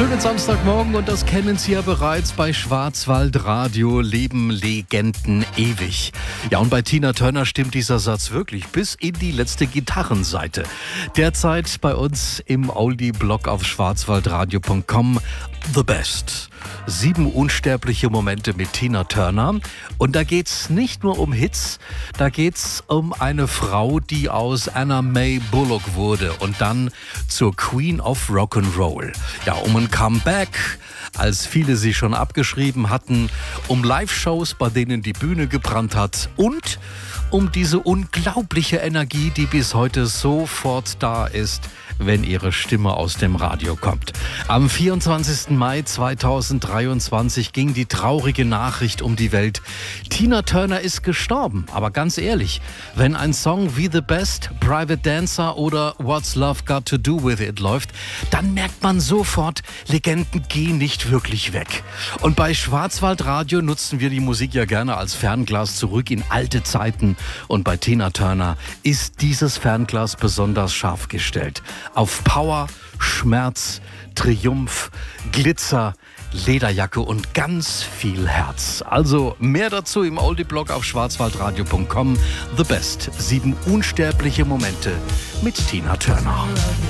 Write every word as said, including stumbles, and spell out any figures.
schönen Samstagmorgen und das kennen Sie ja bereits bei Schwarzwaldradio, leben Legenden ewig. Ja, und bei Tina Turner stimmt dieser Satz wirklich bis in die letzte Gitarrenseite. Derzeit bei uns im Oldie-Blog auf schwarzwaldradio punkt com The Best. Sieben unsterbliche Momente mit Tina Turner. Und da geht's nicht nur um Hits, da geht's um eine Frau, die aus Anna Mae Bullock wurde und dann zur Queen of Rock'n'Roll. Ja, um ein Comeback, als viele sie schon abgeschrieben hatten, um Live-Shows, bei denen die Bühne gebrannt hat und um diese unglaubliche Energie, die bis heute sofort da ist, wenn ihre Stimme aus dem Radio kommt. Am vierundzwanzigsten Mai zweitausenddreiundzwanzig ging die traurige Nachricht um die Welt. Tina Turner ist gestorben. Aber ganz ehrlich, wenn ein Song wie The Best, Private Dancer oder What's Love Got to Do With It läuft, dann merkt man sofort, Legenden gehen nicht wirklich weg. Und bei Schwarzwaldradio nutzen wir die Musik ja gerne als Fernglas zurück in alte Zeiten. Und bei Tina Turner ist dieses Fernglas besonders scharf gestellt. Auf Power, Schmerz, Triumph, Glitzer, Lederjacke und ganz viel Herz. Also mehr dazu im Oldie-Blog auf schwarzwaldradio punkt com. The Best. Sieben unsterbliche Momente mit Tina Turner.